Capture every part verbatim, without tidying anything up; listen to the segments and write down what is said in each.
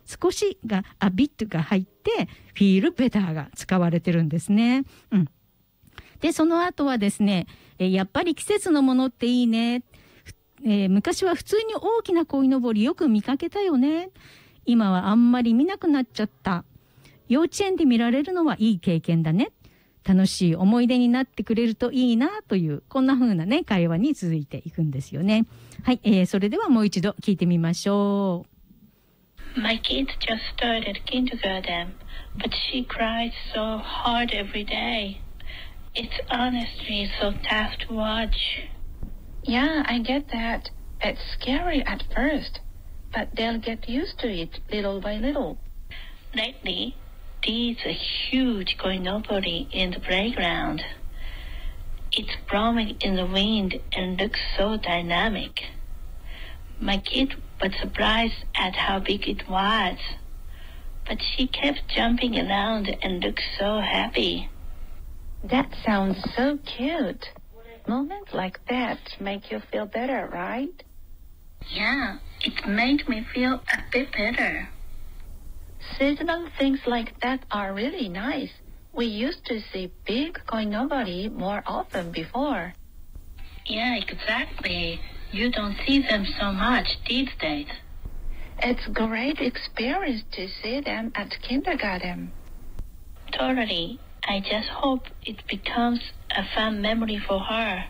少しがa bitが入ってfeel betterが使われてるんですね。うん。で、その後はですね、えやっぱり季節のものっていいね。えー、昔は普通に大きな鯉のぼりよく見かけたよね。今はあんまり見なくなっちゃった。幼稚園で見られるのはいい経験だね。楽しい思い出になってくれるといいなという、こんな風なね、会話に続いていくんですよね。はい、えー、それではもう一度聞いてみましょう。My kid just started kindergarten, but she cries so hard every day. It's honestly so tough to watch.Yeah, I get that. It's scary at first, but they'll get used to it little by little. Lately, there's a huge koinobori in the playground. It's blowing in the wind and looks so dynamic. My kid was surprised at how big it was, but she kept jumping around and looked so happy. That sounds so cute.Moments like that make you feel better, right? Yeah, it made me feel a bit better. Seasonal things like that are really nice. We used to see big koinobori more often before. Yeah, exactly. You don't see them so much these days. It's a great experience to see them at kindergarten. Totally.I just hope it becomes a fun memory for her.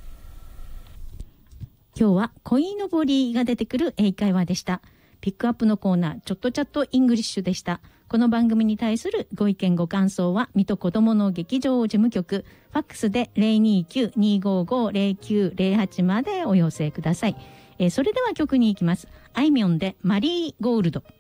今日は鯉のぼりが出てくる英会話でした。ピックアップのコーナー、ちょっとチャットイングリッシュでした。この番組に対するご意見ご感想は、水戸子どもの劇場事務局、ファックスで ゼロにきゅう にーごーごー ゼロきゅうゼロはち までお寄せください。えー、それでは曲に行きます。あいみょんでマリーゴールド。